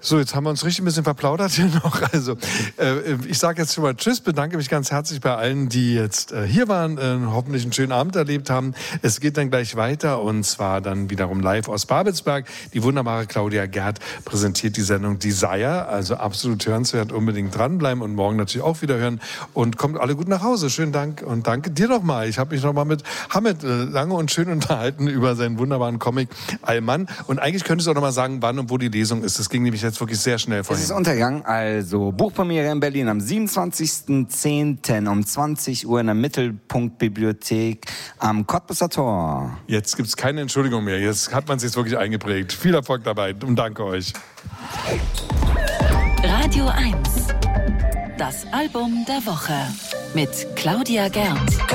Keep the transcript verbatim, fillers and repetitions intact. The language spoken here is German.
So, jetzt haben wir uns richtig ein bisschen verplaudert hier noch. Also, äh, ich sage jetzt schon mal Tschüss, bedanke mich ganz herzlich bei allen, die jetzt äh, hier waren, äh, hoffentlich einen schönen Abend erlebt haben. Es geht dann gleich weiter und zwar dann wiederum live aus Babelsberg. Die wunderbare Claudia Gerd präsentiert die Sendung Desire, also absolut hörenswert, unbedingt dranbleiben und morgen natürlich auch wieder hören. Und kommt alle gut nach Hause. Schönen Dank und danke dir noch mal. Ich habe mich noch mal mit Hamid äh, lange und schön unterhalten über seinen wunderbaren Comic Allmann. Und eigentlich könntest du auch noch mal sagen, wann und wo die Lesung ist. Das ging nämlich jetzt wirklich sehr schnell vorhin. Es ist Untergang, also Buchpremiere in Berlin am siebenundzwanzigsten zehnten um zwanzig Uhr in der Mittelpunktbibliothek am Cottbusser Tor. Jetzt gibt's keine Entschuldigung mehr. Jetzt hat man es jetzt wirklich eingeprägt. Viel Erfolg dabei und danke euch. Radio eins. Das Album der Woche mit Claudia Gerd.